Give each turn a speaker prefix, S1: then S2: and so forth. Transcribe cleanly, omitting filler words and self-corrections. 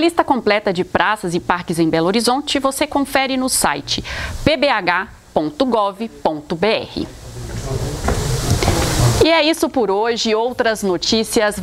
S1: lista completa de praças e parques em Belo Horizonte você confere no site pbh.gov.br. E é isso por hoje. Outras notícias